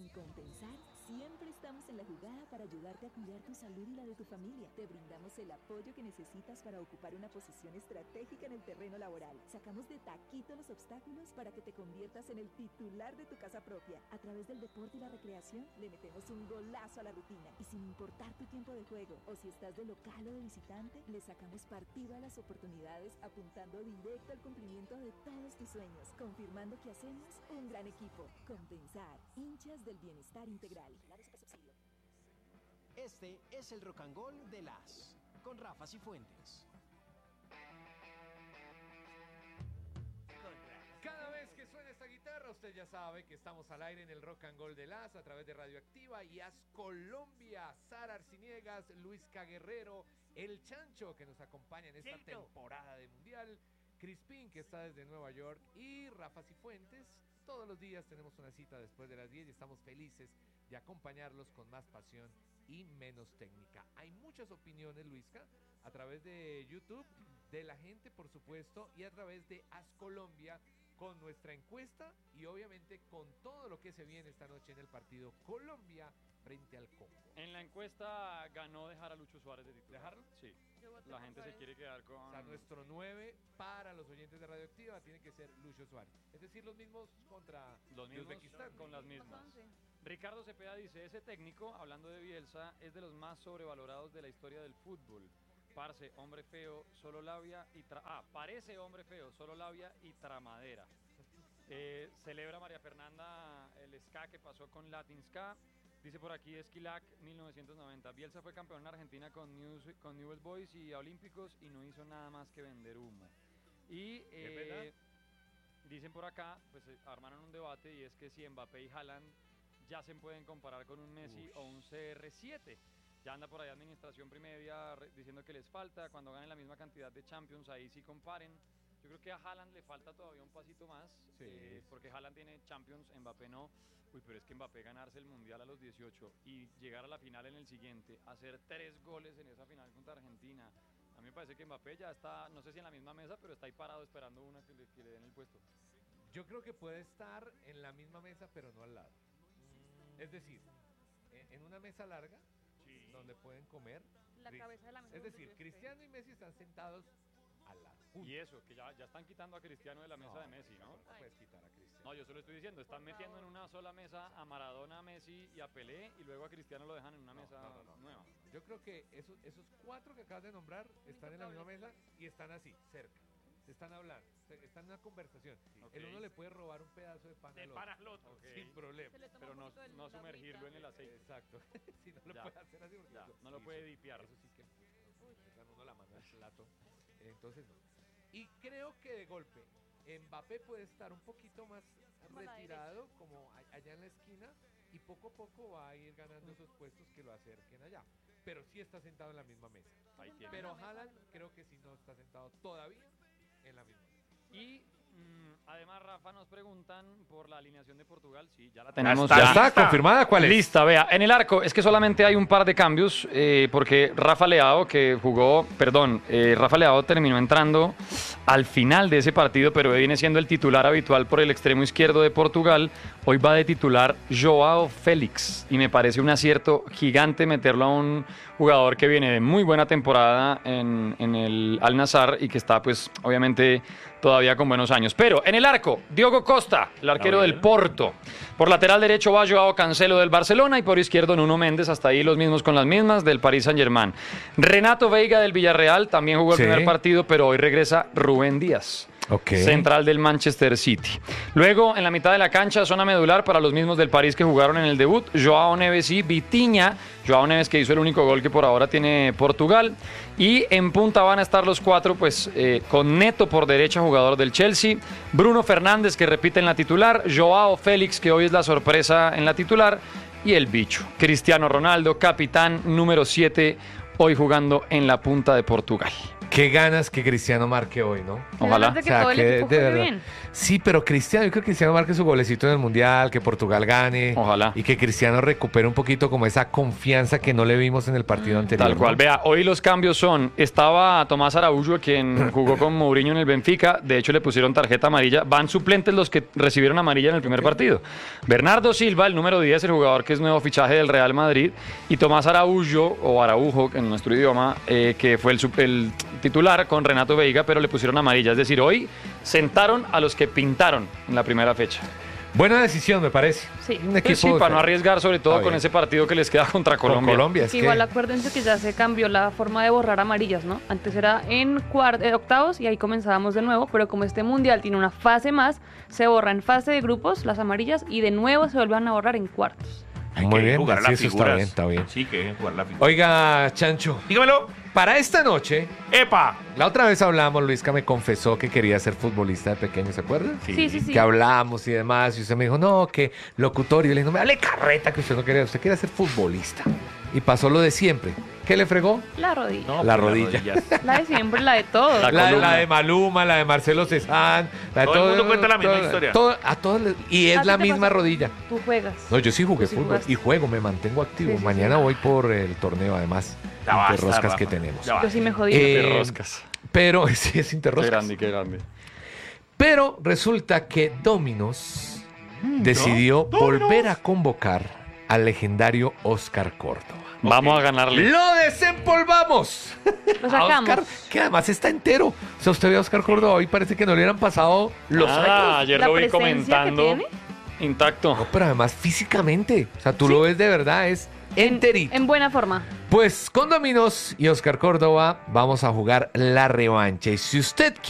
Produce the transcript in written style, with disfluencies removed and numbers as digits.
Compensar, siempre estamos en la jugada para ayudarte a cuidar tu salud y la de tu familia. Te brindamos el apoyo que necesitas para ocupar una posición estratégica en el terreno laboral. Sacamos de taquito los obstáculos para que te conviertas en el titular de tu casa propia. A través del deporte y la recreación, le metemos un golazo a la rutina. Y sin importar tu tiempo de juego, o si estás de local o de visitante, le sacamos partido a las oportunidades apuntando directo al cumplimiento de todos tus sueños, confirmando que hacemos un gran equipo. Compensar, hinchas del bienestar integral. Este es el Rock and Roll de las, con Rafa Cifuentes. Cada vez que suena esta guitarra, usted ya sabe que estamos al aire en el Rock and Roll de las a través de Radioactiva y AS Colombia. Sara Arciniegas, Luisca Guerrero, El Chancho que nos acompaña en esta temporada de Mundial, Crispín que está desde Nueva York y Rafa Cifuentes. Todos los días tenemos una cita después de las 10 y estamos felices de acompañarlos con más pasión y menos técnica. Hay muchas opiniones, Luisca, a través de YouTube, de la gente, por supuesto, y a través de AS Colombia, con nuestra encuesta y obviamente con todo lo que se viene esta noche en el partido Colombia frente al Congo. En la encuesta ganó dejar a Lucho Suárez de titular. ¿Dejarlo? Sí. La gente se quiere quedar con... O sea, nuestro 9 para los oyentes de Radioactiva tiene que ser Lucho Suárez. Es decir, los mismos contra Uzbekistán. Con las mismas. Ricardo Cepeda dice, ese técnico, hablando de Bielsa, es de los más sobrevalorados de la historia del fútbol. Parece hombre feo, solo labia y parece hombre feo, solo labia y tramadera. Celebra María Fernanda el ska que pasó con Latin Ska. Dice por aquí Esquilac 1990. Bielsa fue campeón en Argentina con Newell's Boys y a Olímpicos y no hizo nada más que vender humo. Y dicen por acá, pues armaron un debate y es que si Mbappé y Haaland ya se pueden comparar con un Messi o un CR7. Ya anda por ahí Administración Primedia diciendo que les falta, cuando ganen la misma cantidad de Champions, ahí sí comparen. Yo creo que a Haaland le falta todavía un pasito más, porque Haaland tiene Champions, Mbappé no. Uy, pero es que Mbappé ganarse el Mundial a los 18 y llegar a la final en el siguiente, hacer 3 goles en esa final contra Argentina. A mí me parece que Mbappé ya está, no sé si en la misma mesa, pero está ahí parado esperando una que le den el puesto. Yo creo que puede estar en la misma mesa, pero no al lado. Es decir, en una mesa larga, donde pueden comer. La cabeza de la mesa. Es decir, Cristiano y Messi están sentados al lado. Y eso, que ya están quitando a Cristiano de la mesa de Messi, ¿no? No puedes quitar a Cristiano. No, yo solo estoy diciendo, están metiendo en una sola mesa a Maradona, a Messi y a Pelé, y luego a Cristiano lo dejan en una mesa nueva. Yo creo que esos 4 que acabas de nombrar están en la misma mesa y están así, cerca. Se están hablando, están en una conversación. El uno le puede robar un pedazo de pan al otro. Sin problema. Pero no sumergirlo en el aceite. Exacto. Si no lo puede hacer así, no lo puede dipiar. Eso sí que dan uno la mano al plato. Entonces no. Y creo que de golpe Mbappé puede estar un poquito más retirado, como allá en la esquina, y poco a poco va a ir ganando esos puestos que lo acerquen allá. Pero sí está sentado en la misma mesa. Pero Haaland creo que sí no está sentado todavía en la misma mesa. Y además, Rafa, nos preguntan por la alineación de Portugal. Sí, ya la tenemos. ¿Ya está confirmada? ¿Cuál es? Lista, vea. En el arco es que solamente hay un par de cambios porque Rafa Leao terminó entrando al final de ese partido, pero viene siendo el titular habitual por el extremo izquierdo de Portugal. Hoy va de titular Joao Félix y me parece un acierto gigante meterlo a un jugador que viene de muy buena temporada en el Al-Nassr y que está pues obviamente todavía con buenos años. Pero en el arco, Diogo Costa, el arquero del Porto. Por lateral derecho va Joao Cancelo del Barcelona y por izquierdo Nuno Méndez, hasta ahí los mismos con las mismas, del Paris Saint-Germain. Renato Veiga del Villarreal, también jugó el primer partido, pero hoy regresa Rubén Díaz. Central del Manchester City. Luego, en la mitad de la cancha, zona medular para los mismos del París que jugaron en el debut, Joao Neves y Vitinha. Joao Neves que hizo el único gol que por ahora tiene Portugal. Y en punta van a estar los 4, pues con Neto por derecha, jugador del Chelsea, Bruno Fernández que repite en la titular, Joao Félix que hoy es la sorpresa en la titular y el bicho, Cristiano Ronaldo, capitán número 7, hoy jugando en la punta de Portugal. Qué ganas que Cristiano marque hoy, ¿no? Ojalá. De que todo el equipo juegue bien. Sí, pero Cristiano, yo creo que Cristiano marque su golecito en el Mundial, que Portugal gane. Ojalá. Y que Cristiano recupere un poquito como esa confianza que no le vimos en el partido anterior. Tal cual. ¿no? Vea, hoy los cambios son, estaba Tomás Araújo, quien jugó con Mourinho en el Benfica, de hecho le pusieron tarjeta amarilla, van suplentes los que recibieron amarilla en el primer partido. Bernardo Silva, el número 10, el jugador que es nuevo fichaje del Real Madrid, y Tomás Araújo, o Araujo en nuestro idioma, que fue el titular con Renato Veiga, pero le pusieron amarilla. Es decir, hoy sentaron a los que pintaron en la primera fecha. Buena decisión, me parece. Sí. Un Pues equipo sí, para no arriesgar, sobre todo Está con bien. ese partido que les queda contra con Colombia. Colombia. Es Igual que acuérdense que ya se cambió la forma de borrar amarillas, ¿no? Antes era en octavos y ahí comenzábamos de nuevo, pero como este mundial tiene una fase más, se borra en fase de grupos las amarillas y de nuevo se vuelven a borrar en cuartos. Hay muy que bien, jugar sí, las eso está figuras. bien, está bien. Sí, que dejen jugar la figura. Oiga, Chancho, Dígamelo. para esta noche, ¡Epa! la otra vez hablamos, Luisca me confesó que quería ser futbolista de pequeño, ¿se acuerda? Sí. Que hablamos y demás, y usted me dijo, no, que locutor, y yo le dije, no me hable carreta, que usted no quería, usted quería ser futbolista. Y pasó lo de siempre. ¿Qué le fregó? La rodilla. No, La pues, rodilla. rodillas. La de siempre, la de todos. La La columna. de Maluma, la de Marcelo Cezanne, la de Todo el mundo cuenta la misma historia. A todos y es ¿A ti la te misma pasó? rodilla. Tú juegas. No, yo sí jugué Tú sí fútbol jugaste. y juego, me mantengo activo. Sí, sí, Mañana sí. voy por el torneo, además, Ya basta, interroscas Rafa. que tenemos. Ya basta. Yo sí me jodí. Eh, Roscas. Pero, sí, es Qué interroscas. grande, qué grande. Pero resulta que Dominos decidió volver a convocar al legendario Oscar Córdoba. Vamos a ganarle. ¡Lo desempolvamos! Lo A sacamos. Oscar, que además está entero. O sea, usted ve a Oscar Córdoba hoy, parece que no le hubieran pasado los años. Ayer La lo vi presencia que comentando. tiene. Intacto. No, pero además físicamente. O sea, tú lo ves de verdad, es enterito. En buena forma. Pues con Dominos y Oscar Córdoba vamos a jugar la revancha. Y si usted